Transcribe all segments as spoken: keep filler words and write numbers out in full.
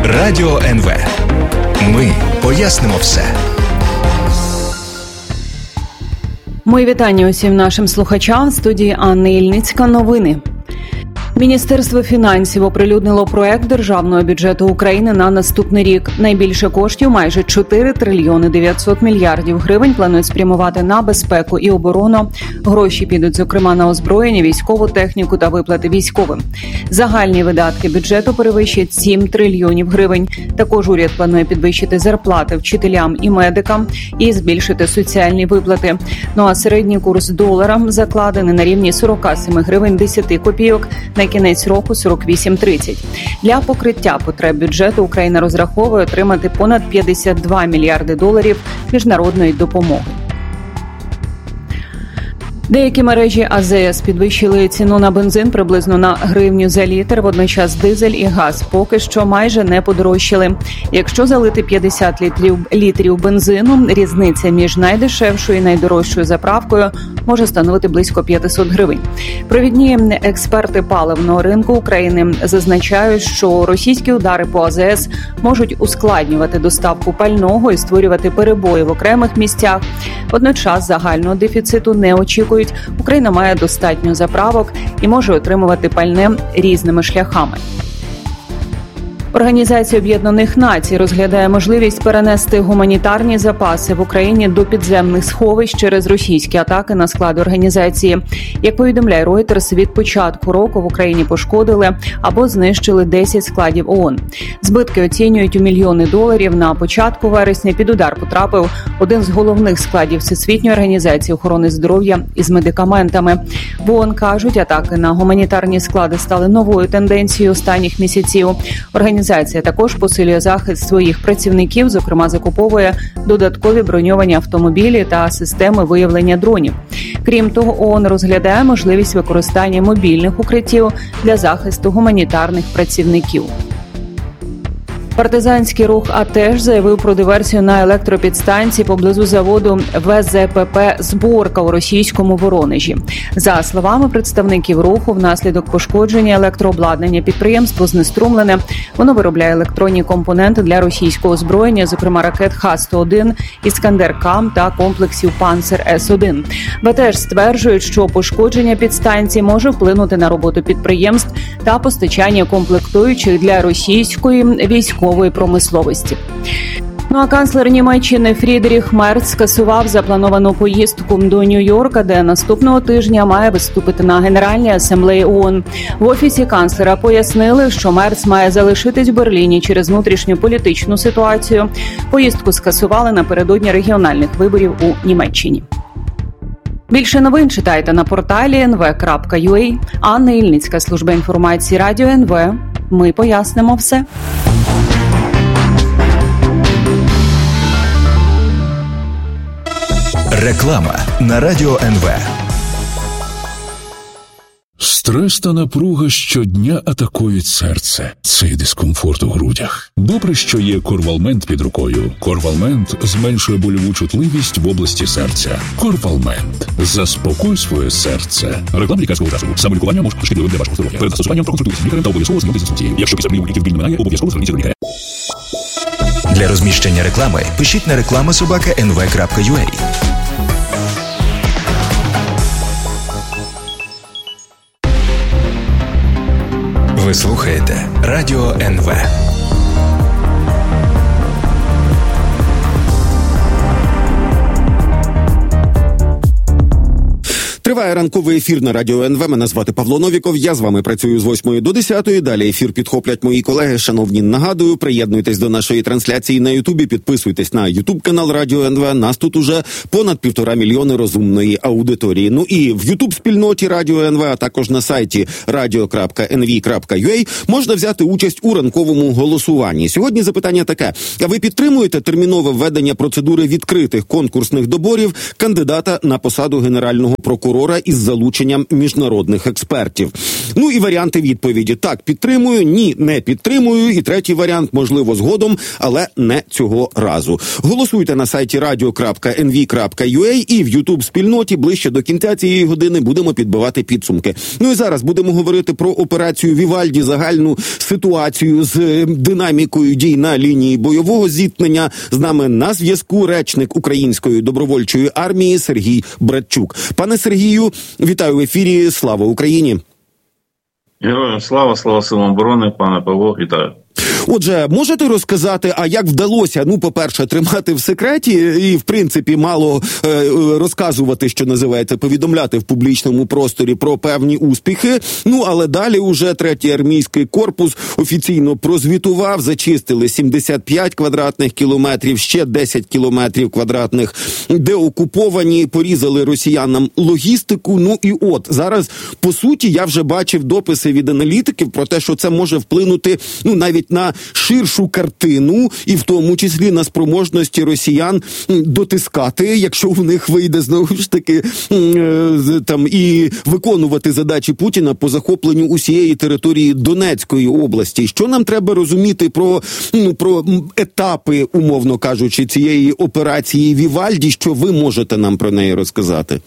Радіо ен ве. Ми пояснимо все. Мої вітання усім нашим слухачам. В студії Анна Ільницька. Новини. Міністерство фінансів оприлюднило проект державного бюджету України на наступний рік. Найбільше коштів, майже чотири трильйони дев'ятсот мільярдів гривень, планують спрямувати на безпеку і оборону. Гроші підуть, зокрема, на озброєння, військову техніку та виплати військовим. Загальні видатки бюджету перевищать сім трильйонів гривень. Також уряд планує підвищити зарплати вчителям і медикам і збільшити соціальні виплати. Ну а середній курс долара закладений на рівні сорок сім гривень десять копійок, на кінець року сорок вісім тридцять. Для покриття потреб бюджету Україна розраховує отримати понад п'ятдесят два мільярди доларів міжнародної допомоги. Деякі мережі а зе ес підвищили ціну на бензин приблизно на гривню за літр, водночас дизель і газ поки що майже не подорожчали. Якщо залити п'ятдесят літрів, літрів бензину, різниця між найдешевшою і найдорожчою заправкою може становити близько п'ятсот гривень. Провідні експерти паливного ринку України зазначають, що російські удари по а зе ес можуть ускладнювати доставку пального і створювати перебої в окремих місцях. Водночас загального дефіциту не очікують. Україна має достатньо заправок і може отримувати пальне різними шляхами. Організація Об'єднаних Націй розглядає можливість перенести гуманітарні запаси в Україні до підземних сховищ через російські атаки на склади організації. Як повідомляє Reuters, від початку року в Україні пошкодили або знищили десять складів ООН. Збитки оцінюють у мільйони доларів. На початку вересня під удар потрапив один з головних складів Всесвітньої організації охорони здоров'я із медикаментами. В ООН кажуть, атаки на гуманітарні склади стали новою тенденцією останніх місяців. Організація Організація також посилює захист своїх працівників, зокрема закуповує додаткові броньовані автомобілі та системи виявлення дронів. Крім того, ООН розглядає можливість використання мобільних укриттів для захисту гуманітарних працівників. Партизанський рух а те ж заявив про диверсію на електропідстанції поблизу заводу ве зе пе пе «Зборка» у російському Воронежі. За словами представників руху, внаслідок пошкодження електрообладнання підприємство знеструмлене. Воно виробляє електронні компоненти для російського озброєння, зокрема ракет ха сто один, «Іскандер-К» та комплексів «Панцер ес один». ве те ж стверджують, що пошкодження підстанції може вплинути на роботу підприємств та постачання комплектуючих для російської військової промисловості. Ну а канцлер Німеччини Фрідріх Мерц скасував заплановану поїздку до Нью-Йорка, де наступного тижня має виступити на Генеральній асамблеї ООН. В офісі канцлера пояснили, що Мерц має залишитись в Берліні через внутрішню політичну ситуацію. Поїздку скасували напередодні регіональних виборів у Німеччині. Більше новин читайте на порталі ен ве крапка ю а. Анна Ільницька, служба інформації Радіо ен ве. Ми пояснимо все. Реклама на Радіо ен ве. Стрес та напруга щодня атакують серце. Цей дискомфорт у грудях. Добре, що є Корвалмент під рукою. Корвалмент зменшує больову чутливість в області серця. Корвалмент. Заспокой своє серце. Реклама лікарського засобу. Самолікування може бути шкідливим для вашого здоров'я. Перед застосуванням проконсультуйтесь з лікарем та обов'язково знайомтесь з інструкцією. Якщо після прийому ліків біль не минає, обов'язково зверніться до лікаря. Для розміщення реклами пишіть на реклама собака ен ве крапка ю а. Ви слухаєте Радіо ен ве. Триває ранковий ефір на Радіо ен ве. Мене звати Павло Новіков. Я з вами працюю з восьмої до десятої. Далі ефір підхоплять мої колеги. Шановні, нагадую, приєднуйтесь до нашої трансляції на Ютубі, підписуйтесь на Ютуб-канал Радіо ен ве. Нас тут уже понад півтора мільйони розумної аудиторії. Ну і в Ютуб-спільноті Радіо ен ве, а також на сайті радіо крапка ен ве крапка ю а можна взяти участь у ранковому голосуванні. Сьогодні запитання таке. А ви підтримуєте термінове введення процедури відкритих конкурсних доборів кандидата на посаду Генерального прокурора прокурора із залученням міжнародних експертів. Ну і варіанти відповіді. Так, підтримую, ні, не підтримую. І третій варіант, можливо, згодом, але не цього разу. Голосуйте на сайті радіо крапка ен ві крапка ю а і в Ютуб-спільноті. Ближче до кінця цієї години будемо підбивати підсумки. Ну і зараз будемо говорити про операцію Вівальді, загальну ситуацію з динамікою дій на лінії бойового зіткнення. З нами на зв'язку речник Української добровольчої армії Сергій Братчук. Пане Сергію, вітаю в ефірі. Слава Україні! Героям слава, слава силам оборони, пане Павло, вітаю. Отже, можете розказати, а як вдалося, ну, по-перше, тримати в секреті і, в принципі, мало е, розказувати, що називається, повідомляти в публічному просторі про певні успіхи. Ну, але далі уже третій армійський корпус офіційно прозвітував, зачистили сімдесят п'ять квадратних кілометрів, ще десять кілометрів квадратних деокуповані, порізали росіянам логістику. Ну і от, зараз, по суті, я вже бачив дописи від аналітиків про те, що це може вплинути, ну, навіть на ширшу картину, і в тому числі на спроможності росіян дотискати, якщо в них вийде, знову ж таки, там, і виконувати задачі Путіна по захопленню усієї території Донецької області. Що нам треба розуміти про, ну, про етапи, умовно кажучи, цієї операції Вівальді, що ви можете нам про неї розказати?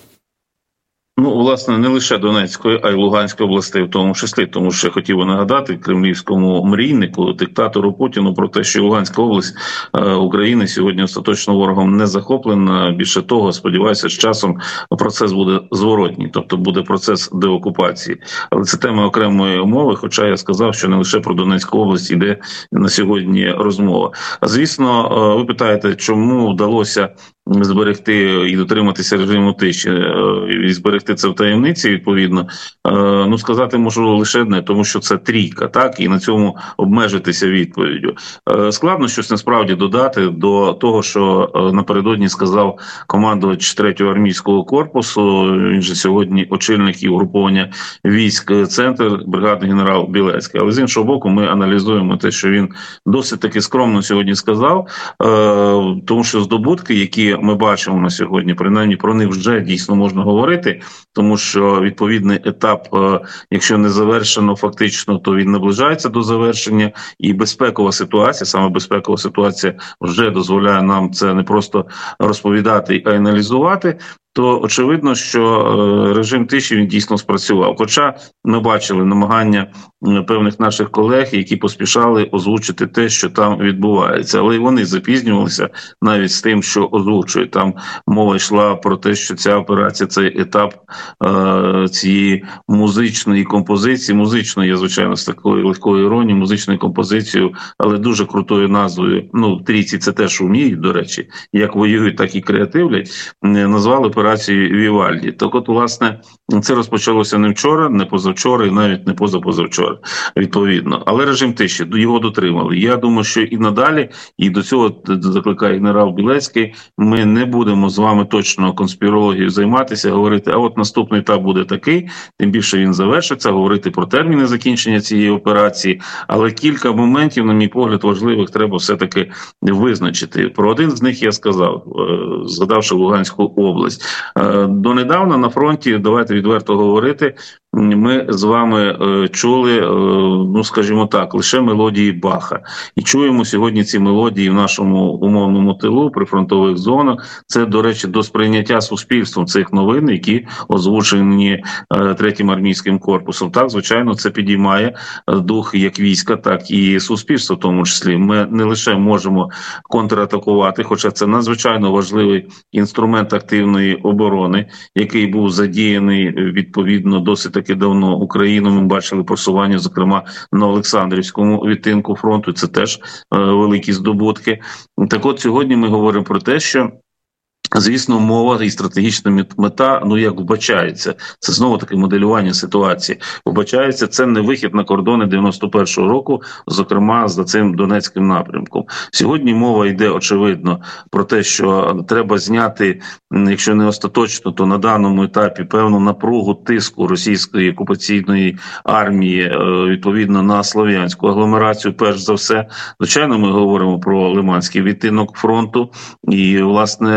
Ну, власне, не лише Донецької, а й Луганської областей в тому числі, тому що я хотів би нагадати кремлівському мрійнику, диктатору Путіну про те, що Луганська область е, України сьогодні остаточно ворогом не захоплена. Більше того, сподіваюся, з часом процес буде зворотній, тобто буде процес деокупації. Але це тема окремої мови, хоча я сказав, що не лише про Донецьку область йде на сьогодні розмова. А звісно, е, ви питаєте, чому вдалося зберегти і дотриматися режиму тиші, і зберегти це в таємниці, відповідно, ну, сказати можу лише одне, тому що це трійка, так, і на цьому обмежитися відповіддю. Складно щось насправді додати до того, що напередодні сказав командувач третього армійського корпусу, він же сьогодні очільник і угруповання військ «Центр», бригадний генерал Білецький. Але з іншого боку, ми аналізуємо те, що він досить таки скромно сьогодні сказав, тому що здобутки, які ми бачимо на сьогодні, принаймні про них вже дійсно можна говорити, тому що відповідний етап, якщо не завершено фактично, то він наближається до завершення, і безпекова ситуація, саме безпекова ситуація вже дозволяє нам це не просто розповідати, а й аналізувати. То очевидно, що режим тиші він дійсно спрацював. Хоча ми бачили намагання певних наших колег, які поспішали озвучити те, що там відбувається. Але й вони запізнювалися навіть з тим, що озвучують. Там мова йшла про те, що ця операція, цей етап е- цієї музичної композиції, музичної, я звичайно з такою легкою іронією, музичною композицією, але дуже крутою назвою, ну, трійці це теж вміють, до речі, як воюють, так і креативлять, назвали операції Вівальді. Так от, власне, це розпочалося не вчора, не позавчора і навіть не позапозавчора, відповідно. Але режим тиші, його дотримали. Я думаю, що і надалі, і до цього закликає генерал Білецький, ми не будемо з вами точно конспірологією займатися, говорити, а от наступний етап буде такий, тим більше він завершиться, говорити про терміни закінчення цієї операції, але кілька моментів, на мій погляд, важливих треба все-таки визначити. Про один з них я сказав, згадавши Луганську область. Донедавна на фронті, давайте відверто говорити, ми з вами чули, ну, скажімо так, лише мелодії Баха. І чуємо сьогодні ці мелодії в нашому умовному тилу, при фронтових зонах. Це, до речі, до сприйняття суспільством цих новин, які озвучені третім армійським корпусом. Так, звичайно, це підіймає дух як війська, так і суспільства в тому числі. Ми не лише можемо контратакувати, хоча це надзвичайно важливий інструмент активної оборони, який був задіяний, відповідно, досить таки давно Україною. Ми бачили просування, зокрема, на Олександрівському відтинку фронту. Це теж е, великі здобутки. Так от, сьогодні ми говоримо про те, що звісно, мова і стратегічна мета, ну, як вбачається, це знову-таки моделювання ситуації. Вбачається, це не вихід на кордони дев'яносто першого року, зокрема, за цим Донецьким напрямком. Сьогодні мова йде, очевидно, про те, що треба зняти, якщо не остаточно, то на даному етапі певну напругу тиску російської окупаційної армії, відповідно, на слов'янську агломерацію, перш за все. Звичайно, ми говоримо про Лиманський відтинок фронту, і, власне,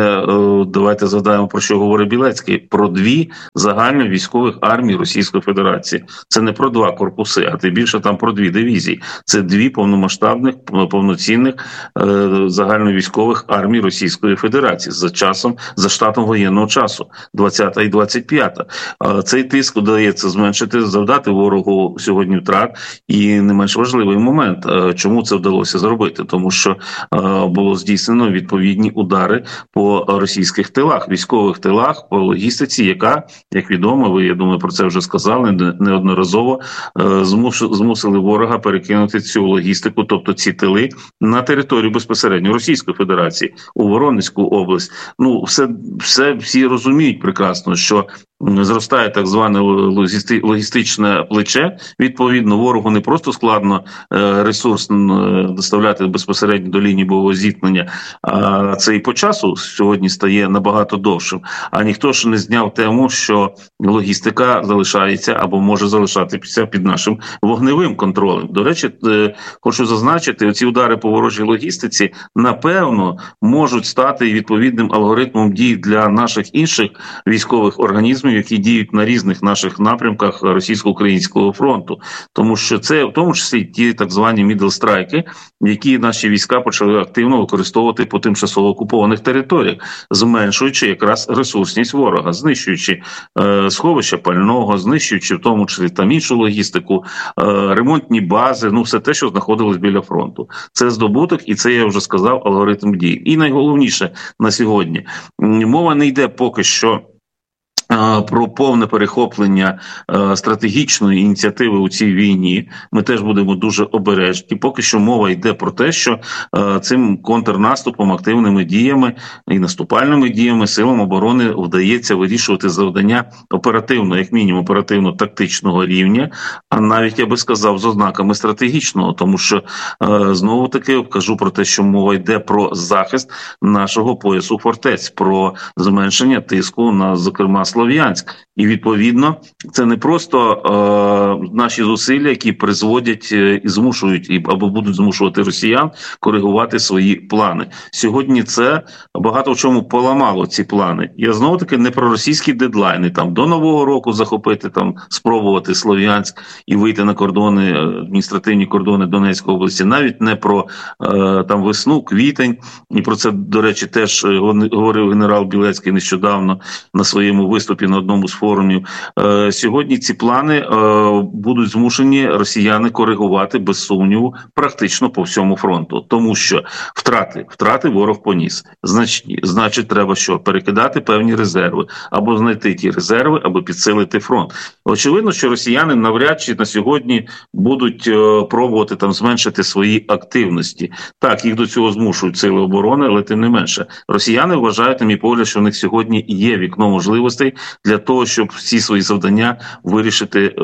давайте згадаємо, про що говорить Білецький. Про дві загальновійськових армії Російської Федерації. Це не про два корпуси, а тим більше там про дві дивізії. Це дві повномасштабних, повноцінних е, загальновійськових армій Російської Федерації за часом, за штатом воєнного часу, двадцята і двадцять п'ята. Е, цей тиск вдається зменшити, завдати ворогу сьогодні втрат. І не менш важливий момент, е, чому це вдалося зробити? Тому що е, було здійснено відповідні удари по російських тилах, військових тилах, по логістиці, яка, як відомо, ви, я думаю, про це вже сказали, неодноразово е, змусили ворога перекинути цю логістику, тобто ці тили, на територію безпосередньо Російської Федерації, у Воронезьку область. Ну, все, все всі розуміють прекрасно, що зростає так зване логістичне плече. Відповідно, ворогу не просто складно ресурс доставляти безпосередньо до лінії бойового зіткнення, а це і по часу сьогодні стає набагато довшим. А ніхто ж не зняв тему, що логістика залишається або може залишатися під нашим вогневим контролем. До речі, хочу зазначити, оці удари по ворожій логістиці, напевно, можуть стати відповідним алгоритмом дій для наших інших військових організмів, які діють на різних наших напрямках російсько-українського фронту. Тому що це в тому числі ті так звані мідл-страйки, які наші війська почали активно використовувати по тимчасово окупованих територіях, зменшуючи якраз ресурсність ворога, знищуючи е, сховища пального, знищуючи в тому числі там іншу логістику, е, ремонтні бази, ну все те, що знаходилось біля фронту. Це здобуток, і це, я вже сказав, алгоритм дій. І найголовніше на сьогодні, мова не йде поки що про повне перехоплення е, стратегічної ініціативи у цій війні. Ми теж будемо дуже обережні. Поки що мова йде про те, що е, цим контрнаступом, активними діями і наступальними діями силам оборони вдається вирішувати завдання оперативно, як мінімум оперативно-тактичного рівня, а навіть, я би сказав, з ознаками стратегічного, тому що е, знову-таки кажу про те, що мова йде про захист нашого поясу фортець, про зменшення тиску на, зокрема, Слов'янськ. І, відповідно, це не просто е, наші зусилля, які призводять і змушують, або будуть змушувати росіян коригувати свої плани. Сьогодні це багато в чому поламало ці плани. Я знову-таки не про російські дедлайни, там до Нового року захопити, там спробувати Слов'янськ і вийти на кордони, адміністративні кордони Донецької області, навіть не про е, там весну, квітень. І про це, до речі, теж говорив генерал Білецький нещодавно на своєму виступі на одному з форумів. Е, сьогодні ці плани е, будуть змушені росіяни коригувати, без сумніву, практично по всьому фронту. Тому що втрати, втрати ворог поніс. Значить, значить, треба що? Перекидати певні резерви. Або знайти ті резерви, або підсилити фронт. Очевидно, що росіяни навряд чи на сьогодні будуть е, пробувати там зменшити свої активності. Так, їх до цього змушують сили оборони, але тим не менше. Росіяни вважають, на мій погляд, що в них сьогодні є вікно можливостей для того, щоб всі свої завдання вирішити е,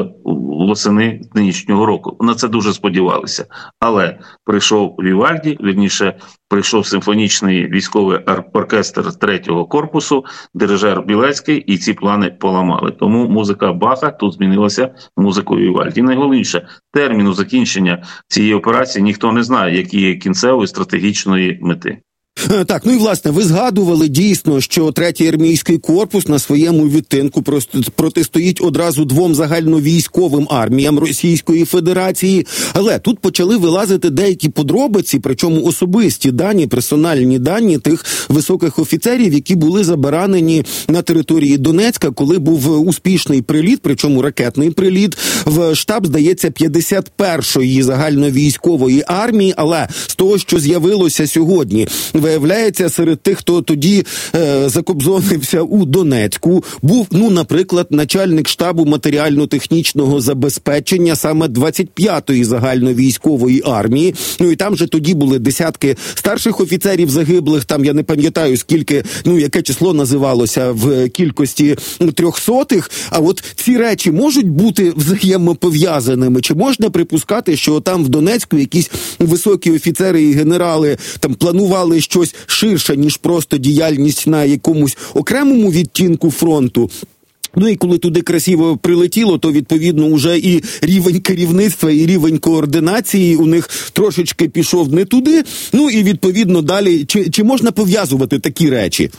восени нинішнього року. На це дуже сподівалися. Але прийшов Вівальді, вірніше, прийшов симфонічний військовий оркестр третього корпусу, дирижер Білецький, і ці плани поламали. Тому музика Баха тут змінилася музикою Вівальді. І найголовніше, терміну закінчення цієї операції ніхто не знає, які є кінцевої стратегічної мети. Так, ну і власне, ви згадували дійсно, що третій армійський корпус на своєму відтинку протистоїть одразу двом загальновійськовим арміям Російської Федерації, але тут почали вилазити деякі подробиці, причому особисті дані, персональні дані тих високих офіцерів, які були забаранені на території Донецька, коли був успішний приліт, причому ракетний приліт, в штаб, здається, п'ятдесят першої загальновійськової армії, але з того, що з'явилося сьогодні, виявляється, серед тих, хто тоді е, закобзонився у Донецьку, був, ну, наприклад, начальник штабу матеріально-технічного забезпечення саме двадцять п'ятої загальновійськової армії. Ну і там же тоді були десятки старших офіцерів загиблих, там я не пам'ятаю скільки, ну, яке число називалося в кількості трьохсотих. А от ці речі можуть бути взаємопов'язаними? Чи можна припускати, що там в Донецьку якісь високі офіцери і генерали там планували щось ширше, ніж просто діяльність на якомусь окремому відтінку фронту? Ну і коли туди красиво прилетіло, то відповідно уже і рівень керівництва, і рівень координації у них трошечки пішов не туди. Ну і відповідно далі, чи, чи можна пов'язувати такі речі?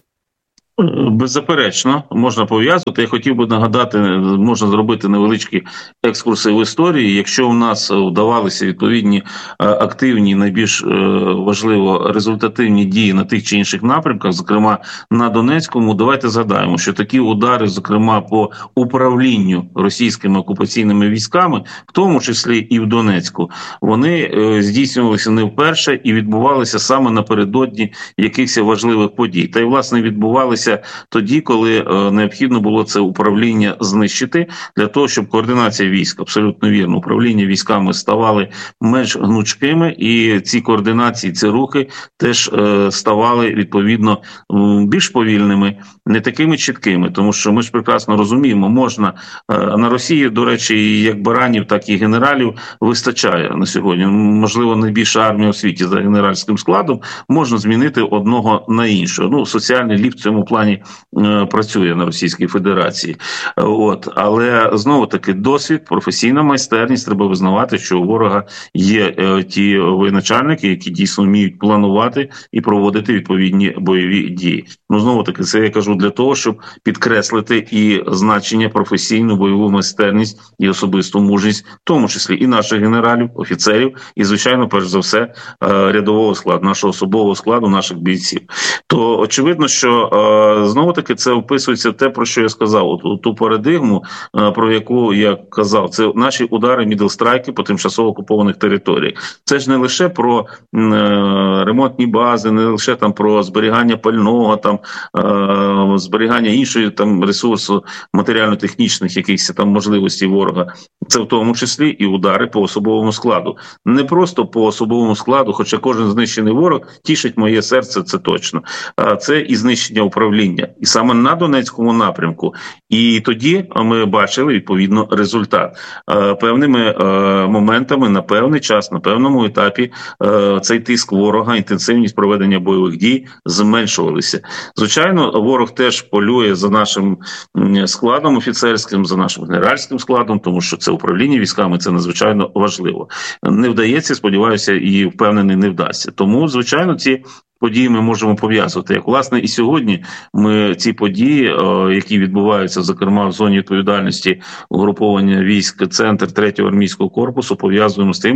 Беззаперечно, можна пов'язувати. Я хотів би нагадати, можна зробити невеличкі екскурси в історії. Якщо у нас вдавалися відповідні активні, найбільш важливо результативні дії на тих чи інших напрямках, зокрема на Донецькому, давайте згадаємо, що такі удари, зокрема по управлінню російськими окупаційними військами, в тому числі і в Донецьку, вони здійснювалися не вперше і відбувалися саме напередодні якихось важливих подій. Та й, власне, відбувалися тоді, коли е, необхідно було це управління знищити, для того, щоб координація військ, абсолютно вірно, управління військами ставали менш гнучкими, і ці координації, ці рухи теж е, ставали, відповідно, більш повільними, не такими чіткими, тому що ми ж прекрасно розуміємо, можна, е, на Росії, до речі, як баранів, так і генералів вистачає на сьогодні. Можливо, найбільша армія у світі за генеральським складом, можна змінити одного на іншого. Ну, соціальний ліфт в цьому плані е, працює на Російській Федерації. От. Але, знову-таки, досвід, професійна майстерність, треба визнавати, що у ворога є е, ті воєначальники, які дійсно вміють планувати і проводити відповідні бойові дії. Ну, знову-таки, це я кажу для того, щоб підкреслити і значення професійну бойову майстерність і особисту мужність, в тому числі і наших генералів, офіцерів, і, звичайно, перш за все, е, рядового складу, нашого особового складу, наших бійців. То, очевидно, що е, знову-таки це вписується в те, про що я сказав, от, ту парадигму, е, про яку я казав, це наші удари мідлстрайки по тимчасово окупованих територіях. Це ж не лише про е, ремонтні бази, не лише там про зберігання пального, там е, зберігання іншої там ресурсу, матеріально-технічних якихось там можливостей ворога. Це в тому числі і удари по особовому складу. Не просто по особовому складу, хоча кожен знищений ворог тішить моє серце, це точно. А це і знищення управління. І саме на Донецькому напрямку. І тоді ми бачили, відповідно, результат. Певними моментами на певний час, на певному етапі цей тиск ворога, інтенсивність проведення бойових дій зменшувалися. Звичайно, ворог теж полює за нашим складом офіцерським, за нашим генеральським складом, тому що це управління військами, це надзвичайно важливо. Не вдається, сподіваюся, і впевнений, не вдасться. Тому, звичайно, ці події ми можемо пов'язувати. Як, власне, і сьогодні ми ці події, які відбуваються, зокрема, в зоні відповідальності угруповання військ «Центр третього армійського корпусу», пов'язуємо з тим,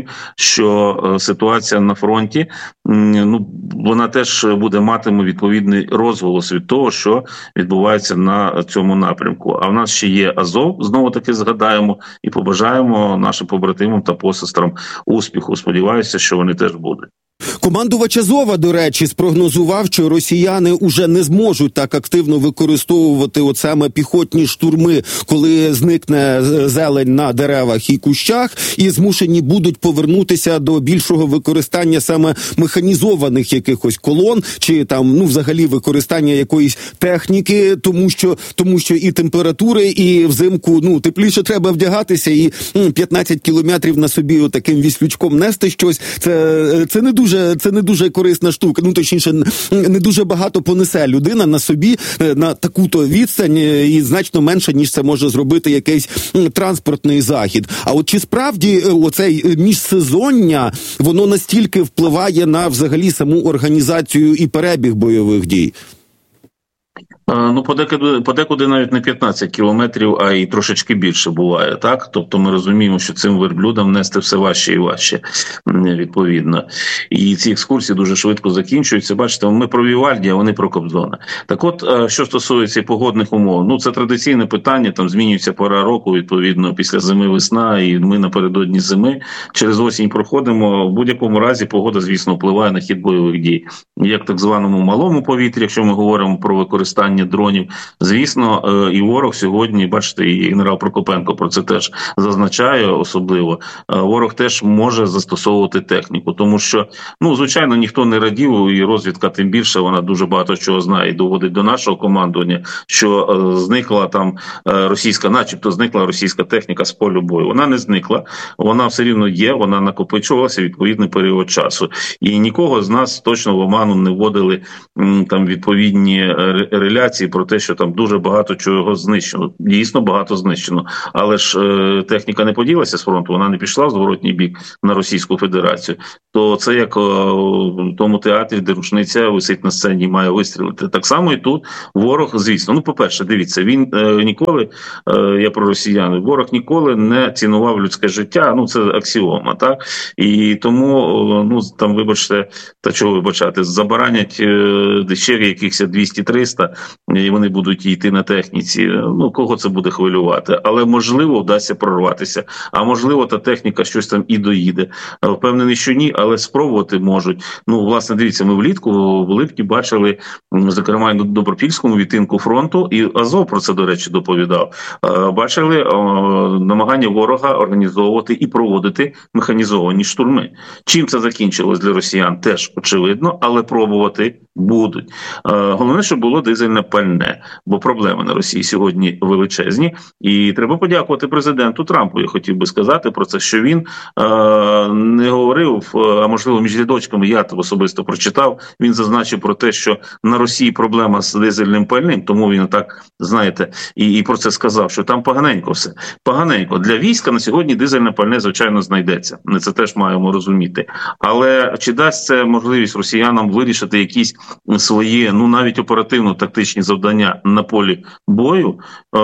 що ситуація на фронті, ну, вона теж буде матиме відповідний розголос від того, що відбувається на цьому напрямку. А в нас ще є Азов, знову-таки згадаємо і побажаємо нашим побратимам та посестрам успіху. Сподіваюся, що вони теж будуть. Командувач Азова, до речі, спрогнозував, що росіяни уже не зможуть так активно використовувати от саме піхотні штурми, коли зникне зелень на деревах і кущах, і змушені будуть повернутися до більшого використання саме механізованих якихось колон, чи там, ну, взагалі використання якоїсь техніки, тому що, тому що і температури, і взимку, ну, тепліше треба вдягатися, і п'ятнадцять кілометрів на собі отаким віслючком нести щось, це, це не дуже Дуже, це не дуже корисна штука, ну, точніше, не дуже багато понесе людина на собі на таку-то відстань і значно менше, ніж це може зробити якийсь транспортний захід. А от чи справді оцей міжсезоння, воно настільки впливає на взагалі саму організацію і перебіг бойових дій? Ну, подекуди, подекуди навіть не п'ятнадцять кілометрів, а й трошечки більше буває, так? Тобто ми розуміємо, що цим верблюдам нести все важче і важче, відповідно. І ці екскурсії дуже швидко закінчуються. Бачите, ми про Вівальді, а вони про Кобзона. Так от, що стосується погодних умов, ну, це традиційне питання, там змінюється пора року, відповідно, після зими весна, і ми напередодні зими через осінь проходимо. В будь-якому разі погода, звісно, впливає на хід бойових дій. Як так званому малому повітрі, якщо ми говоримо про використання дронів. Звісно, і ворог сьогодні, бачите, і генерал Прокопенко про це теж зазначає особливо, ворог теж може застосовувати техніку, тому що, ну, звичайно, ніхто не радів, і розвідка тим більше, вона дуже багато чого знає і доводить до нашого командування, що зникла там російська, начебто зникла російська техніка з полю бою. Вона не зникла, вона все рівно є, вона накопичувалася відповідний період часу. І нікого з нас точно в оману не вводили там відповідні реляції, спекуляції про те, що там дуже багато чого знищено. Дійсно багато знищено. Але ж е, техніка не поділася з фронту, вона не пішла в зворотній бік на Російську Федерацію. То це як е, в тому театрі, де рушниця висить на сцені і має вистрілити. Так само і тут ворог, звісно. Ну, по-перше, дивіться, він е, ніколи, е, я про росіян, ворог ніколи не цінував людське життя. Ну, це аксіома, так? І тому, ну, там, вибачте, та чого вибачати, забаранять е, ще якихось двісті-триста, і вони будуть йти на техніці. Ну, кого це буде хвилювати? Але, можливо, вдасться прорватися. А можливо, та техніка щось там і доїде. Впевнений, що ні, але спробувати можуть. Ну, власне, дивіться, ми влітку, в липні бачили, зокрема, і на Добропільському відтинку фронту, і Азов про це, до речі, доповідав. Бачили намагання ворога організовувати і проводити механізовані штурми. Чим це закінчилось для росіян, теж очевидно, але пробувати будуть. Головне, щоб було дизельне пальне, бо проблеми на Росії сьогодні величезні. І треба подякувати президенту Трампу, я хотів би сказати про це, що він е, не говорив, а можливо між рядочками, я особисто прочитав, він зазначив про те, що на Росії проблема з дизельним пальним, тому він так, знаєте, і, і про це сказав, що там поганенько все. Поганенько. Для війська на сьогодні дизельне пальне, звичайно, знайдеться. Ми це теж маємо розуміти. Але чи дасть це можливість росіянам вирішити якісь свої, ну навіть оперативно-тактичні завдання на полі бою?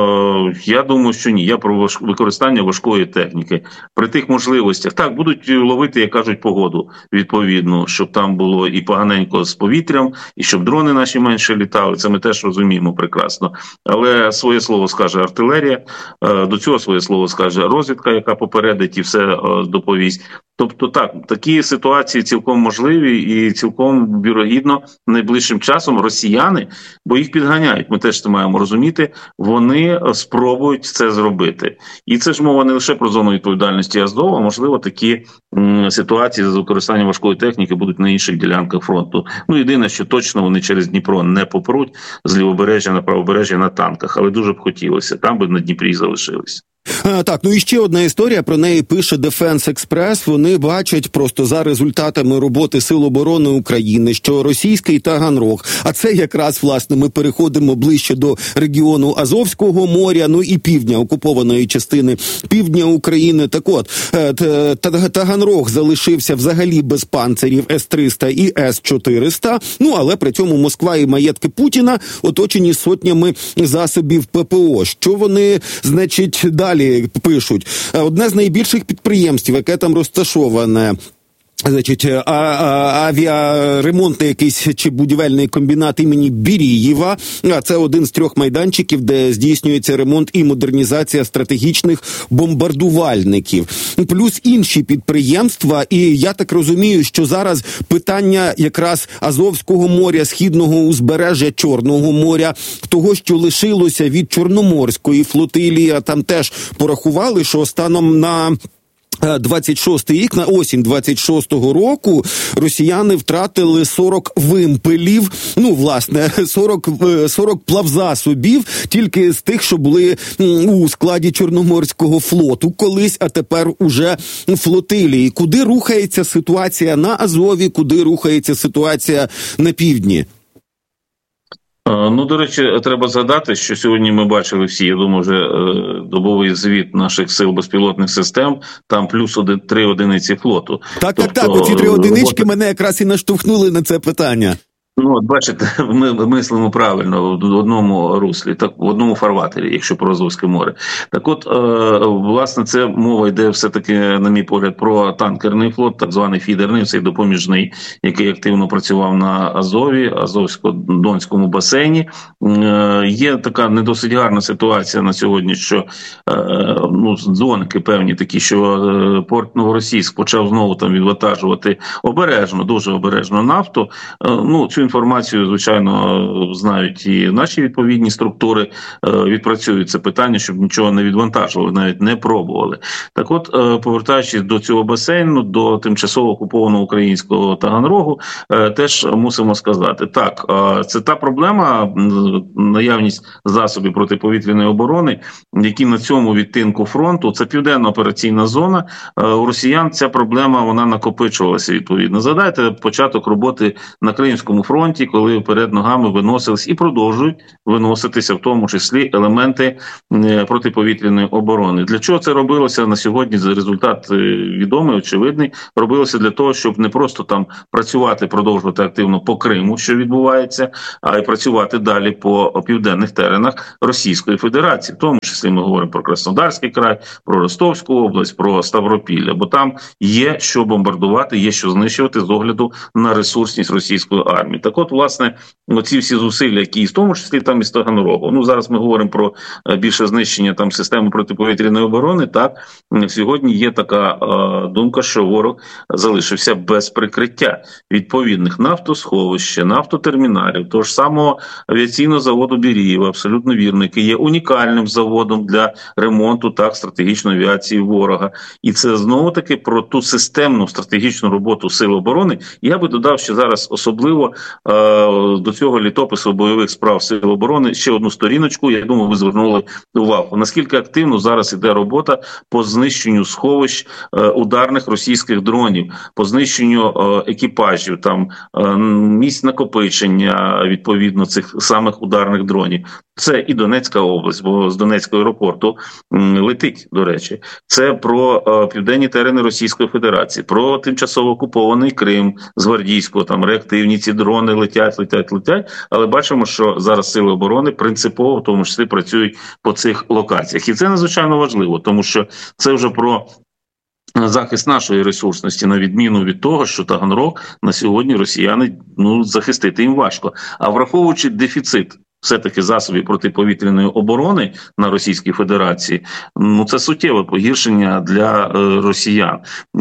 Е, я думаю, що ні. Я про використання важкої техніки. При тих можливостях, так, будуть ловити, як кажуть, погоду відповідно, щоб там було і поганенько з повітрям, і щоб дрони наші менше літали. Це ми теж розуміємо прекрасно. Але своє слово скаже артилерія, е, до цього своє слово скаже розвідка, яка попередить і все е, доповість. Тобто так, такі ситуації цілком можливі і цілком вірогідно найближчим часом росіяни, бо їх підганяють, ми теж це маємо розуміти, вони спробують це зробити. І це ж мова не лише про зону відповідальності Азова, а можливо такі м, ситуації з використанням важкої техніки будуть на інших ділянках фронту. Ну, єдине, що точно вони через Дніпро не попруть з лівобережжя на правобережжя на танках, але дуже б хотілося, там би на Дніпрі залишились. А, так, ну і ще одна історія, про неї пише Defense Express. Вони бачать просто за результатами роботи Сил оборони України, що російський Таганрог, а це якраз, власне, ми переходимо ближче до регіону Азовського моря, ну і півдня, окупованої частини півдня України. Так от, Таганрог залишився взагалі без панцирів С триста і С чотириста, ну але при цьому Москва і маєтки Путіна оточені сотнями засобів ППО. Що вони, значить, далі пишуть? Одне з найбільших підприємств, яке там розташоване, значить, а, а, авіаремонтний якийсь чи будівельний комбінат імені Бірієва, а це один з трьох майданчиків, де здійснюється ремонт і модернізація стратегічних бомбардувальників. Плюс інші підприємства, і я так розумію, що зараз питання якраз Азовського моря, східного узбережжя Чорного моря, того, що лишилося від Чорноморської флотилії, а там теж порахували, що станом на двадцять шостий рік, на осінь двадцять шостого року, росіяни втратили сорок вимпелів, ну, власне, сорок, сорок плавзасобів, тільки з тих, що були у складі Чорноморського флоту колись, а тепер уже флотилії. Куди рухається ситуація на Азові, куди рухається ситуація на півдні? Ну, до речі, треба згадати, що сьогодні ми бачили всі, я думаю, вже добовий звіт наших сил безпілотних систем, там плюс один, три одиниці флоту. Так, тобто, так, так, оці три одинички мене якраз і наштовхнули на це питання. Ну, от бачите, ми мислимо правильно в одному руслі, так, в одному фарватері, якщо про Азовське море. Так от, е, власне, це мова йде все-таки, на мій погляд, про танкерний флот, так званий фідерний, цей допоміжний, який активно працював на Азові, Азовсько-Донському басейні. Е, є така не досить гарна ситуація на сьогодні, що е, ну, дзвоники певні такі, що е, порт Новоросійськ почав знову там відвантажувати обережно, дуже обережно нафту. Е, ну, цю інформацію, звичайно, знають і наші відповідні структури, відпрацюють це питання, щоб нічого не відвантажували, навіть не пробували. Так от, повертаючись до цього басейну, до тимчасово окупованого українського Таганрогу, теж мусимо сказати, так, це та проблема, наявність засобів протиповітряної оборони, які на цьому відтинку фронту, це південна операційна зона, у росіян ця проблема, вона накопичувалася відповідно. Згадайте початок роботи на Кримському фронті, коли перед ногами виносились і продовжують виноситися, в тому числі елементи протиповітряної оборони. Для чого це робилося на сьогодні? Результат відомий, очевидний. Робилося для того, щоб не просто там працювати, продовжувати активно по Криму, що відбувається, а й працювати далі по південних теренах Російської Федерації. В тому числі ми говоримо про Краснодарський край, про Ростовську область, про Ставропілля, бо там є що бомбардувати, є що знищувати з огляду на ресурсність російської армії. Так от, власне, оці всі зусилля, які в тому числі там із Таганрогу. Ну, зараз ми говоримо про більше знищення там системи протиповітряної оборони, так, сьогодні є така е, думка, що ворог залишився без прикриття відповідних нафтосховищ, нафтотерміналів, того ж самого авіаційного заводу Берієва, абсолютно вірно, який є унікальним заводом для ремонту так стратегічної авіації ворога. І це знову-таки про ту системну стратегічну роботу Сил оборони. Я би додав, що зараз особливо е, до цього літопису бойових справ Сил оборони ще одну сторіночку, я думаю, ви звернули увагу. Наскільки активно зараз іде робота по знищенню сховищ е, ударних російських дронів, по знищенню е, екіпажів, там е, місць накопичення, відповідно, цих самих ударних дронів. Це і Донецька область, бо з Донецького аеропорту м, летить, до речі. Це про е, південні терени Російської Федерації, про тимчасово окупований Крим з Гвардійського, там реактивні ці дрони летять, летять, летять. Але бачимо, що зараз Сили оборони принципово, в тому числі, працюють по цих локаціях. І це надзвичайно важливо, тому що це вже про захист нашої ресурсності, на відміну від того, що Таганрог на сьогодні росіяни, ну, захистити їм важко. А враховуючи дефіцит все-таки засобів протиповітряної оборони на Російській Федерації, ну це суттєве погіршення для е, росіян.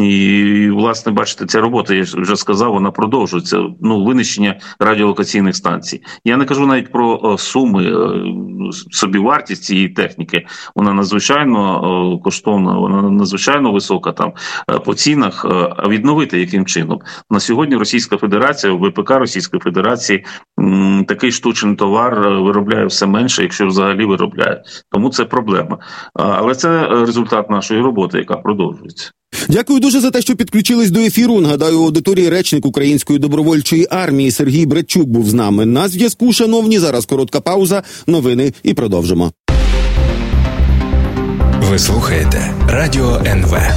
І, власне, бачите, ця робота, я вже сказав, вона продовжується. Ну, винищення радіолокаційних станцій. Я не кажу навіть про е, суми, е, собівартість цієї техніки. Вона надзвичайно е, коштовна, вона надзвичайно висока там е, по цінах. Е, а відновити яким чином? На сьогодні Російська Федерація, ВПК Російської Федерації м, такий штучний товар виробляє все менше, якщо взагалі виробляє. Тому це проблема. Але це результат нашої роботи, яка продовжується. Дякую дуже за те, що підключились до ефіру. Нагадаю, аудиторії речник Української добровольчої армії Сергій Братчук був з нами. На зв'язку, шановні, зараз коротка пауза, новини і продовжимо. Ви слухаєте Радіо ен ве.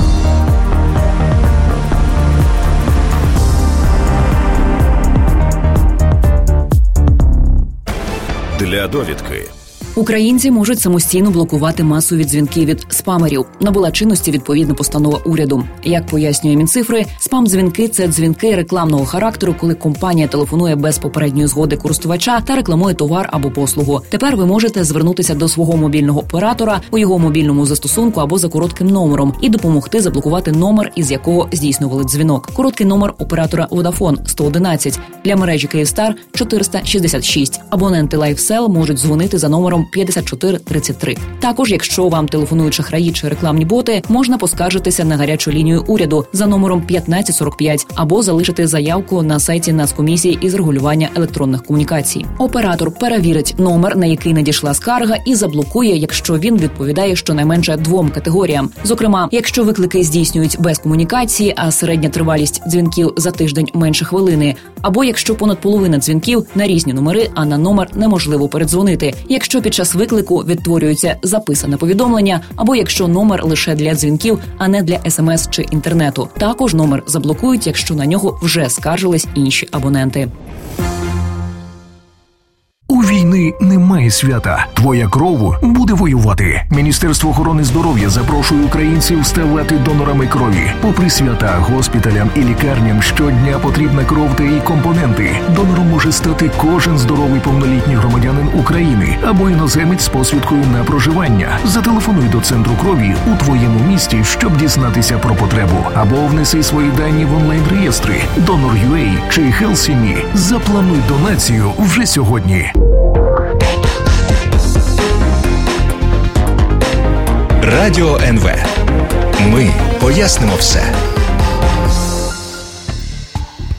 Для довідки. Українці можуть самостійно блокувати масові дзвінки від спамерів. Набула чинності відповідна постанова уряду. Як пояснює Мінцифри, спам-дзвінки – це дзвінки рекламного характеру, коли компанія телефонує без попередньої згоди користувача та рекламує товар або послугу. Тепер ви можете звернутися до свого мобільного оператора у його мобільному застосунку або за коротким номером і допомогти заблокувати номер, із якого здійснювали дзвінок. Короткий номер оператора Vodafone – сто одинадцять, для мережі Kyivstar – чотириста шістдесят шість. Абоненти LifeSell можуть дзвонити за номером п'ятдесят чотири тридцять три. Також, якщо вам телефонують шахраї чи рекламні боти, можна поскаржитися на гарячу лінію уряду за номером п'ятнадцять сорок п'ять або залишити заявку на сайті Нацкомісії із регулювання електронних комунікацій. Оператор перевірить номер, на який надійшла скарга, і заблокує, якщо він відповідає щонайменше двом категоріям. Зокрема, якщо виклики здійснюють без комунікації, а середня тривалість дзвінків за тиждень менше хвилини, або якщо понад половина дзвінків на різні номери, а на номер неможливо передзвонити, якщо під час виклику відтворюється записане повідомлення, або якщо номер лише для дзвінків, а не для смс чи інтернету. Також номер заблокують, якщо на нього вже скаржились інші абоненти. У війни немає свята. Твоя кров буде воювати. Міністерство охорони здоров'я запрошує українців ставати донорами крові. Попри свята, госпіталям і лікарням щодня потрібна кров та її компоненти. Донором може стати кожен здоровий повнолітній громадянин України або іноземець з посвідкою на проживання. Зателефонуй до центру крові у твоєму місті, щоб дізнатися про потребу. Або внеси свої дані в онлайн-реєстри Donor.ua чи HealthSimi. Заплануй донацію вже сьогодні. Радіо ен ве. Ми пояснимо все.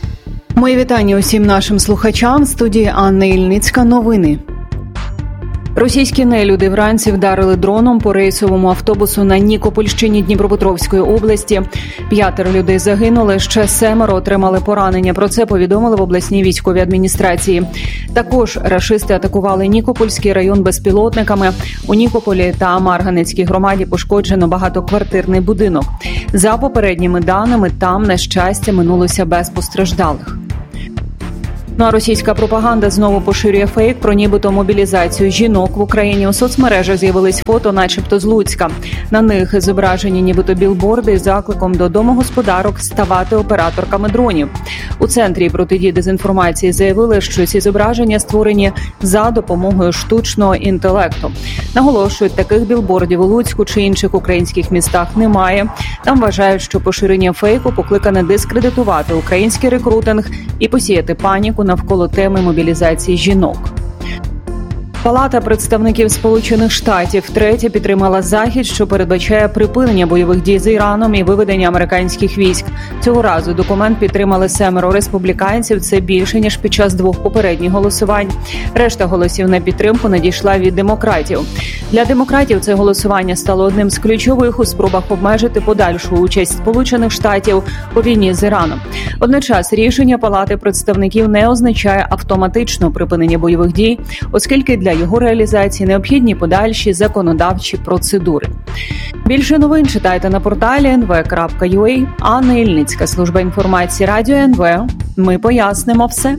Мої вітання усім нашим слухачам. В студії Анна Ільницька. Новини. Російські нелюди вранці вдарили дроном по рейсовому автобусу на Нікопольщині Дніпропетровської області. П'ятеро людей загинули, ще семеро отримали поранення. Про це повідомили в обласній військовій адміністрації. Також рашисти атакували Нікопольський район безпілотниками. У Нікополі та Марганецькій громаді пошкоджено багатоквартирний будинок. За попередніми даними, там, на щастя, минулося без постраждалих. Ну а російська пропаганда знову поширює фейк про нібито мобілізацію жінок в Україні. У соцмережах з'явились фото начебто з Луцька. На них зображені нібито білборди з закликом до домогосподарок ставати операторками дронів. У Центрі протидії дезінформації заявили, що ці зображення створені за допомогою штучного інтелекту. Наголошують, таких білбордів у Луцьку чи інших українських містах немає. Там вважають, що поширення фейку покликане дискредитувати український рекрутинг і посіяти паніку навколо теми мобілізації жінок. Палата представників Сполучених Штатів втретє підтримала захід, що передбачає припинення бойових дій з Іраном і виведення американських військ. Цього разу документ підтримали семеро республіканців. Це більше, ніж під час двох попередніх голосувань. Решта голосів на підтримку надійшла від демократів. Для демократів це голосування стало одним з ключових у спробах обмежити подальшу участь Сполучених Штатів у війні з Іраном. Водночас рішення Палати представників не означає автоматично припинення бойових дій, оскільки для його реалізації необхідні подальші законодавчі процедури. Більше новин читайте на порталі ен ве крапка ю а. Анна Ільницька, служба інформації Радіо ен ве. Ми пояснимо все.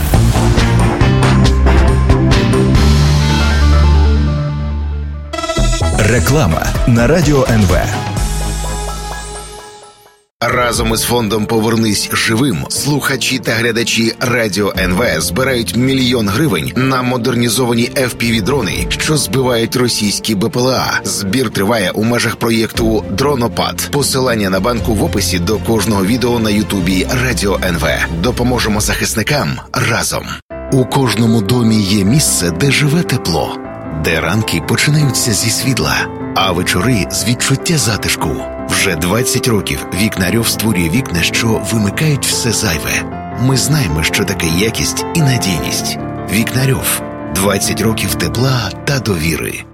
Реклама на Радіо ен ве. Разом із фондом «Повернись живим» слухачі та глядачі Радіо ен ве збирають мільйон гривень на модернізовані еф пі ві-дрони, що збивають російські бе пе ел а. Збір триває у межах проєкту «Дронопад». Посилання на банку в описі до кожного відео на Ютубі Радіо ен ве. Допоможемо захисникам разом. У кожному домі є місце, де живе тепло, де ранки починаються зі світла, а вечори з відчуття затишку. Вже двадцять років Вікнарьов створює вікна, що вимикають все зайве. Ми знаємо, що таке якість і надійність. Вікнарьов. двадцять років тепла та довіри.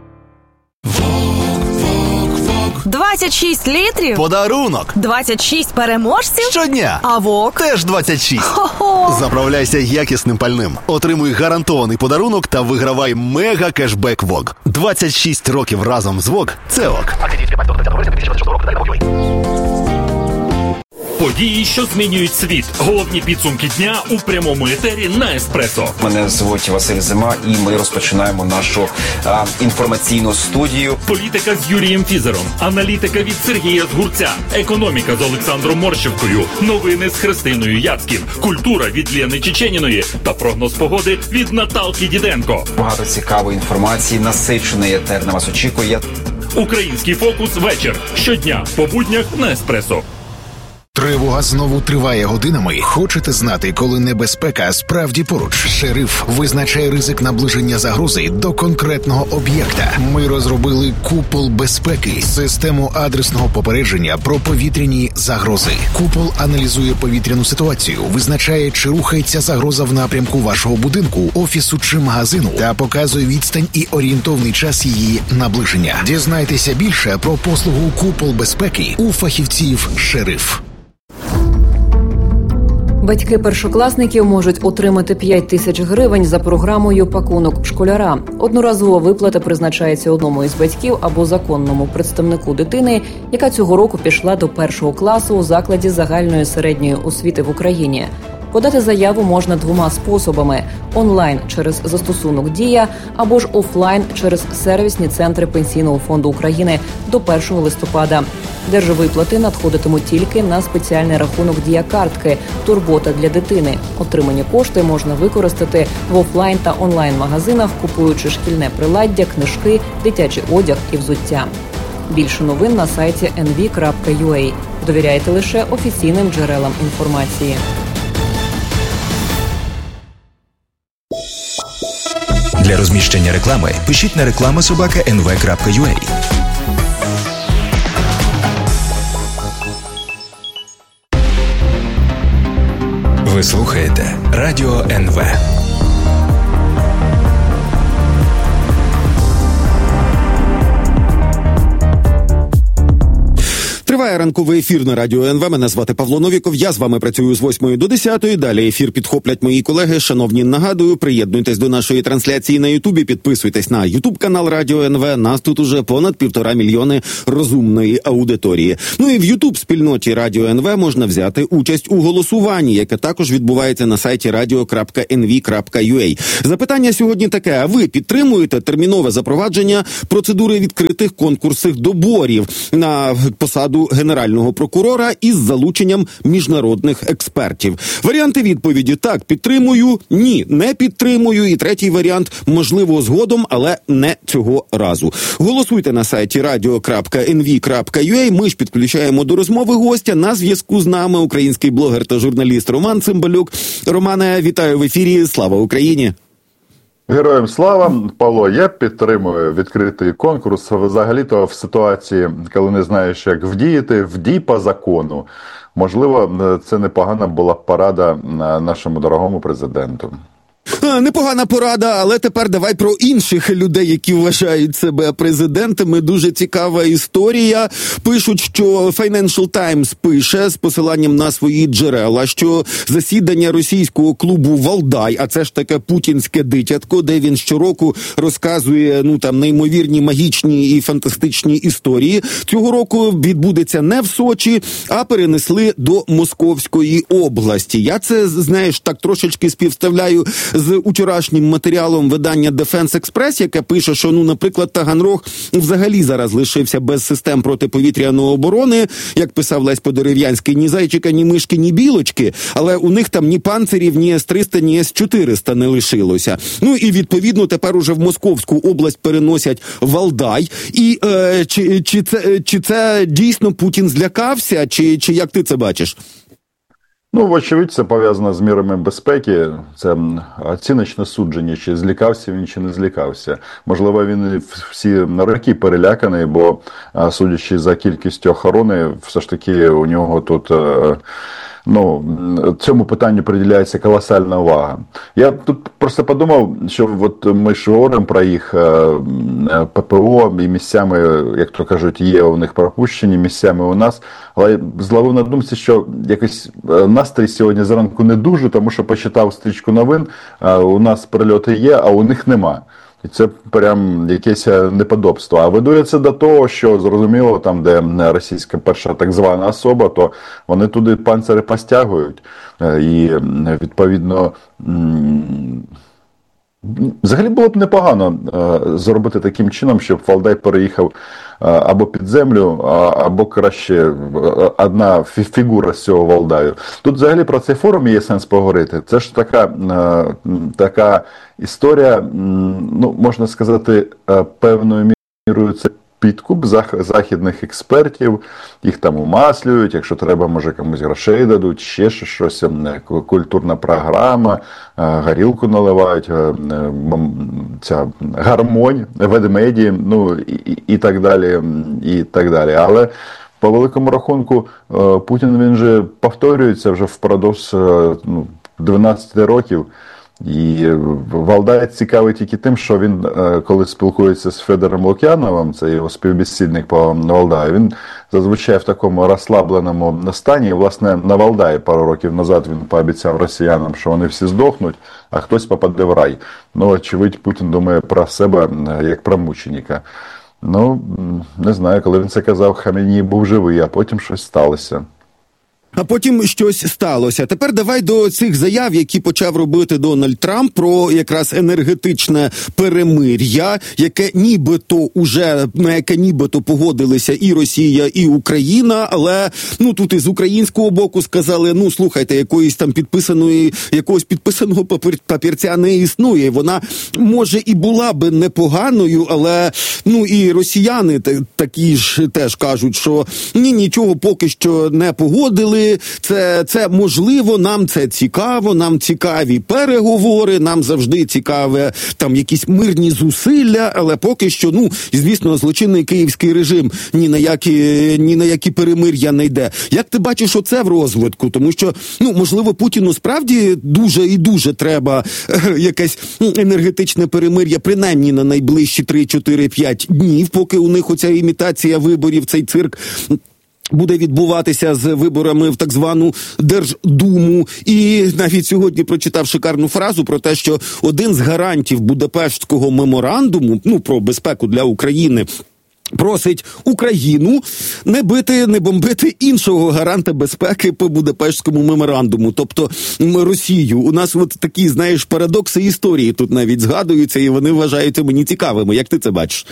двадцять шість літрів? Подарунок! двадцять шість переможців? Щодня! А ВОК? Теж двадцять шість! Хо-хо! Заправляйся якісним пальним. Отримуй гарантований подарунок та вигравай мега-кешбек ВОК. двадцять шість років разом з ВОК – це ОК. Події, що змінюють світ. Головні підсумки дня у прямому етері на Еспресо. Мене звуть Василь Зима, і ми розпочинаємо нашу а, інформаційну студію. Політика з Юрієм Фізером, аналітика від Сергія Згурця, економіка з Олександром Морщевкою, новини з Христиною Яцьків, культура від Лєни Чеченіної та прогноз погоди від Наталки Діденко. Багато цікавої інформації, насичений етер на вас очікує. Український фокус вечір. Щодня по буднях на Еспресо. Тривога знову триває годинами. Хочете знати, коли небезпека справді поруч? Шериф визначає ризик наближення загрози до конкретного об'єкта. Ми розробили купол безпеки, систему адресного попередження про повітряні загрози. Купол аналізує повітряну ситуацію, визначає, чи рухається загроза в напрямку вашого будинку, офісу чи магазину, та показує відстань і орієнтовний час її наближення. Дізнайтеся більше про послугу купол безпеки у фахівців «Шериф». Батьки першокласників можуть отримати п'ять тисяч гривень за програмою «Пакунок школяра». Одноразова виплата призначається одному із батьків або законному представнику дитини, яка цього року пішла до першого класу у закладі загальної середньої освіти в Україні. Подати заяву можна двома способами – онлайн через застосунок «Дія» або ж офлайн через сервісні центри Пенсійного фонду України до першого листопада. Держвиплати надходитимуть тільки на спеціальний рахунок «Дія-картки» «Турбота для дитини». Отримані кошти можна використати в офлайн та онлайн-магазинах, купуючи шкільне приладдя, книжки, дитячий одяг і взуття. Більше новин на сайті ен ві крапка ю а. Довіряйте лише офіційним джерелам інформації. Для розміщення реклами пишіть на реклама собака ен ве крапка ю а. Ви слухаєте Радіо ен ве. Триває ранковий ефір на радіо ен ве. Мене звати Павло Новіков. Я з вами працюю з восьмої до десятої. Далі ефір підхоплять мої колеги. Шановні, нагадую, приєднуйтесь до нашої трансляції на Ютубі. Підписуйтесь на Ютуб-канал Радіо ен ве. Нас тут уже понад півтора мільйони розумної аудиторії. Ну і в Ютуб-спільноті Радіо ен ве можна взяти участь у голосуванні, яке також відбувається на сайті радіо крапка ен ві крапка ю ей. Запитання сьогодні таке: а ви підтримуєте термінове запровадження процедури відкритих конкурсних доборів на посаду генерального прокурора із залученням міжнародних експертів? Варіанти відповіді: так, підтримую, ні, не підтримую. І третій варіант: можливо, згодом, але не цього разу. Голосуйте на сайті радіо крапка ен ві крапка ю ей. Ми ж підключаємо до розмови гостя. На зв'язку з нами український блогер та журналіст Роман Цимбалюк. Романе, вітаю в ефірі. Слава Україні! Героям слава. Павло, я підтримую відкритий конкурс. Взагалі-то в ситуації, коли не знаєш, як вдіяти, вдій по закону. Можливо, це непогана була б порада нашому дорогому президенту. Непогана порада, але тепер давай про інших людей, які вважають себе президентами. Дуже цікава історія. Пишуть, що Financial Times пише з посиланням на свої джерела, що засідання російського клубу «Валдай», а це ж таке путінське дитятко, де він щороку розказує, ну там, неймовірні, магічні і фантастичні історії, цього року відбудеться не в Сочі, а перенесли до Московської області. Я це, знаєш, так трошечки співставляю з учорашнім матеріалом видання Defense Express, яке пише, що, ну, наприклад, Таганрог взагалі зараз лишився без систем протиповітряної оборони, як писав Лесь Подерев'янський, ні зайчика, ні мишки, ні білочки, але у них там ні панцирів, ні ес триста, ні ес чотириста не лишилося. Ну і, відповідно, тепер уже в Московську область переносять Валдай. І е, чи, чи, це, чи це дійсно Путін злякався, чи, чи як ти це бачиш? Ну, вочевидь, це пов'язано з мірами безпеки. Це оціночне судження, чи злякався він, чи не злякався. Можливо, він всі роки переляканий, бо, судячи за кількістю охорони, все ж таки у нього тут, ну, цьому питанню приділяється колосальна увага. Я тут просто подумав, що от ми ж говоримо про їх пе пе о, і місцями, як то кажуть, є у них пропущені, місцями у нас, але зловив на думці, що якось настрій сьогодні зранку не дуже, тому що почитав стрічку новин, у нас прильоти є, а у них нема. І це прям якесь неподобство. А ведує це до того, що, зрозуміло, там, де російська перша так звана особа, то вони туди панцири постягують. І, відповідно, взагалі було б непогано зробити таким чином, щоб Валдай переїхав або під землю, або краще одна фігура з цього Валдаю. Тут взагалі про цей форум є сенс поговорити. Це ж така, така історія, ну, можна сказати, певною мірою це підкуп західних експертів, їх там умаслюють, якщо треба, може комусь грошей дадуть, ще щось, культурна програма, горілку наливають, ця гармонь, ведмеді, ну і, і так далі, і так далі. Але по великому рахунку Путін, він же повторюється вже впродовж, ну, дванадцять років. І Валдай цікавий тільки тим, що він, коли спілкується з Федором Лук'яновим, це його співбесідник по Валдаю, він зазвичай в такому розслабленому стані. І, власне, на Валдаї пару років назад він пообіцяв росіянам, що вони всі здохнуть, а хтось попаде в рай. Ну, очевидь, Путін думає про себе як про мученика. Ну, не знаю, коли він це казав, Хаменій був живий, а потім щось сталося. А потім щось сталося. Тепер давай до цих заяв, які почав робити Дональд Трамп про якраз енергетичне перемир'я, яке нібито уже, на яке нібито погодилися і Росія, і Україна, але, ну, тут із українського боку сказали, ну, слухайте, якоїсь там підписаної, якогось підписаного папір, папірця не існує. Вона, може, і була би непоганою, але, ну, і росіяни такі ж теж кажуть, що ні, нічого поки що не погодили. Це, це можливо, нам це цікаво, нам цікаві переговори, нам завжди цікаве там якісь мирні зусилля, але поки що, ну, звісно, злочинний київський режим ні на які, ні на які перемир'я не йде. Як ти бачиш оце в розвитку? Тому що, ну, можливо, Путіну справді дуже і дуже треба е, якесь енергетичне перемир'я, принаймні на найближчі три, чотири, п'ять днів, поки у них оця імітація виборів, цей цирк буде відбуватися з виборами в так звану Держдуму. І навіть сьогодні прочитав шикарну фразу про те, що один з гарантів Будапештського меморандуму, ну, про безпеку для України, просить Україну не бити, не бомбити іншого гаранта безпеки по Будапештському меморандуму, тобто Росію. У нас от такі, знаєш, парадокси історії тут навіть згадуються, і вони вважаються мені цікавими. Як ти це бачиш?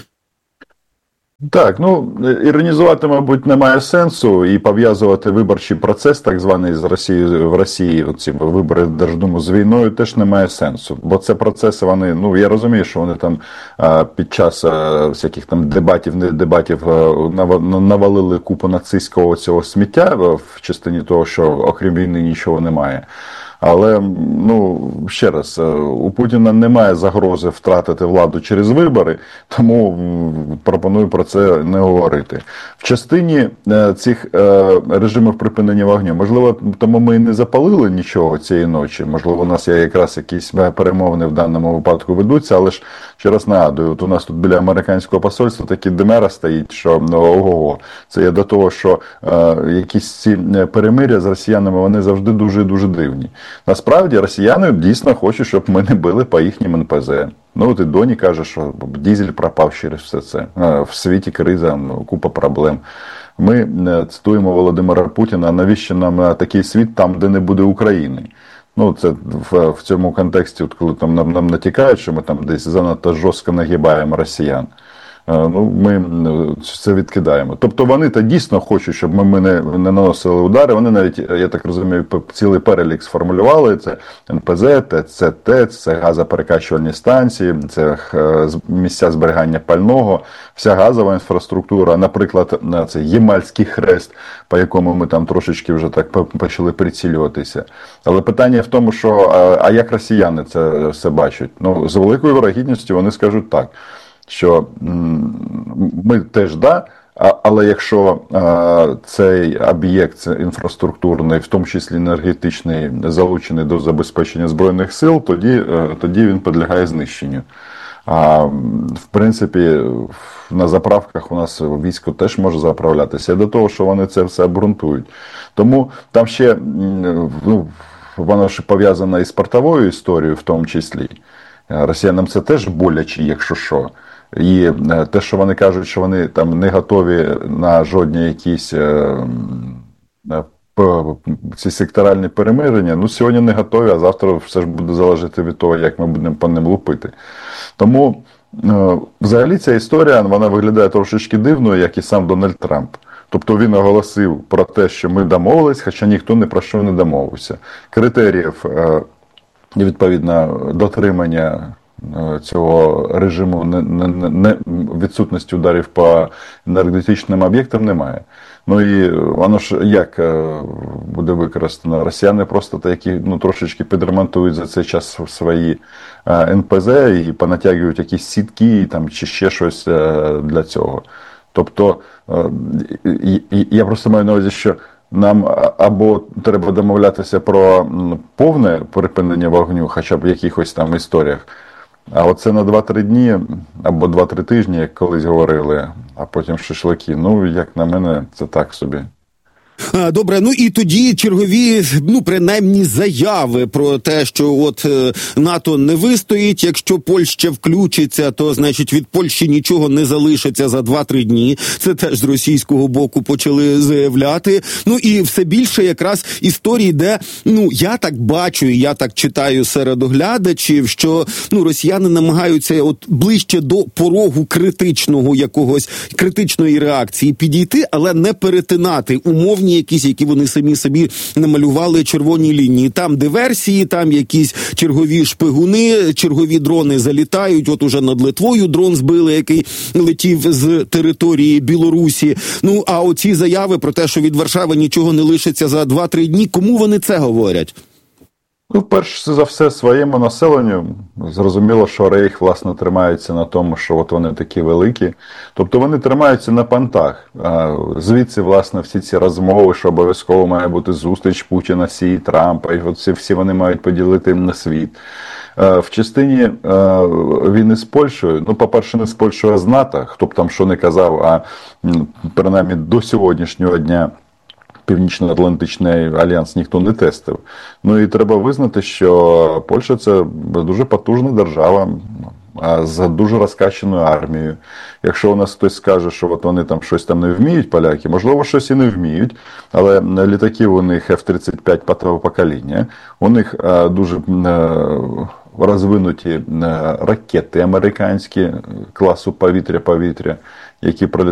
Так, ну, іронізувати, мабуть, немає сенсу, і пов'язувати виборчий процес, так званий, з Росією в Росії, ці вибори в Держдуму з війною, теж немає сенсу. Бо це процеси, вони, ну, я розумію, що вони там а, під час а, всяких там дебатів, не дебатів, а, навалили купу нацистського цього сміття в частині того, що окрім війни нічого немає. Але, ну, ще раз, у Путіна немає загрози втратити владу через вибори, тому пропоную про це не говорити. В частині цих режимів припинення вогню, можливо, тому ми і не запалили нічого цієї ночі, можливо, у нас є якраз якісь перемовини в даному випадку ведуться, але ж, ще раз нагадую, от у нас тут біля американського посольства такі демера стоїть, що ого-го, це є до того, що якісь ці перемир'я з росіянами, вони завжди дуже-дуже дивні. Насправді, росіяни дійсно хочуть, щоб ми не били по їхнім ен пе зет. Ну, от і Доні каже, що дізель пропав через все це. В світі криза, купа проблем. Ми цитуємо Володимира Путіна, навіщо нам такий світ там, де не буде України? Ну, це в, в цьому контексті, от коли там нам, нам натякають, що ми там десь занадто жорстко нагибаємо росіян. Ну, ми це відкидаємо. Тобто вони то дійсно хочуть, щоб ми, ми не, не наносили удари. Вони навіть, я так розумію, цілий перелік сформулювали. Це ен пе зет, це ТЕЦ, це газоперекачувальні станції, це місця зберігання пального, вся газова інфраструктура, наприклад, це Ямальський хрест, по якому ми там трошечки вже так почали прицілюватися. Але питання в тому, що а як росіяни це все бачать? Ну, з великою вирогідністю вони скажуть так, що ми теж да, але якщо а, цей об'єкт інфраструктурний, в тому числі енергетичний, залучений до забезпечення Збройних сил, тоді, тоді він підлягає знищенню. А в принципі, на заправках у нас військо теж може заправлятися. І до того, що вони це все обґрунтують. Тому там ще, ну, воно ж пов'язано із портовою історією в тому числі. Росіянам це теж боляче, якщо що. І те, що вони кажуть, що вони там не готові на жодні якісь ці секторальні перемирення, ну сьогодні не готові, а завтра все ж буде залежати від того, як ми будемо по ним лупити. Тому взагалі ця історія, вона виглядає трошечки дивною, як і сам Дональд Трамп. Тобто він оголосив про те, що ми домовились, хоча ніхто ні про що не домовився. Критеріїв, відповідно, дотримання цього режиму не, не, не, відсутності ударів по енергетичним об'єктам немає. Ну і воно ж як буде використано? Росіяни просто такі, ну, трошечки підремонтують за цей час свої ен пе зет і понатягують якісь сітки там, чи ще щось для цього. Тобто, я просто маю на увазі, що нам або треба домовлятися про повне припинення вогню, хоча б в якихось там історіях, а оце на два-три дні, або два-три тижні, як колись говорили, а потім шашлики. Ну, як на мене, це так собі. Добре, ну і тоді чергові, ну, принаймні, заяви про те, що от НАТО не вистоїть, якщо Польща включиться, то, значить, від Польщі нічого не залишиться за два-три дні. Це теж з російського боку почали заявляти. Ну і все більше якраз історій, де, ну, я так бачу, і я так читаю серед оглядачів, що, ну, росіяни намагаються от ближче до порогу критичного якогось, критичної реакції підійти, але не перетинати умовні якісь, які вони самі собі намалювали червоні лінії. Там диверсії, там якісь чергові шпигуни, чергові дрони залітають. От уже над Литвою дрон збили, який летів з території Білорусі. Ну, а оці заяви про те, що від Варшави нічого не лишиться за два-три дні, кому вони це говорять? Ну, перш за все, своєму населенню. Зрозуміло, що Рейх, власне, тримається на тому, що от вони такі великі. Тобто вони тримаються на понтах. Звідси, власне, всі ці розмови, що обов'язково має бути зустріч Путіна, Сі, Трампа, і от всі, всі вони мають поділити на світ. В частині війни з Польщею, ну, по-перше, не з Польщею, а з НАТО, хто б там що не казав, а принаймні до сьогоднішнього дня Північно-Атлантичний альянс ніхто не тестив. Ну і треба визнати, що Польща – це дуже потужна держава з дуже розкаченою армією. Якщо у нас хтось скаже, що от вони там щось там не вміють, поляки, можливо, щось і не вміють, але літаки у них еф тридцять п'ять п'ятого покоління, у них дуже розвинуті ракети американські класу повітря-повітря, які